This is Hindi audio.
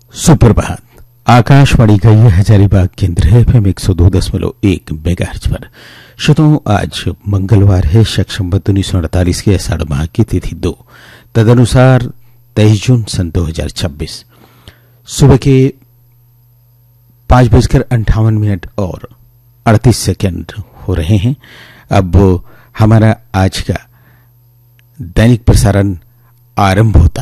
सुप्रभात। आकाशवाणी का यह हजारीबाग केंद्र है FM 102.1 मेगाहर्ट्ज पर। श्रोताओं, आज मंगलवार है, शक संवत 1948 के आषाढ़ माह की तिथि 2, तदनुसार 23 जून सन 2026। सुबह के 5:58 और 38 सेकंड हो रहे हैं। अब हमारा आज का दैनिक प्रसारण आरंभ होता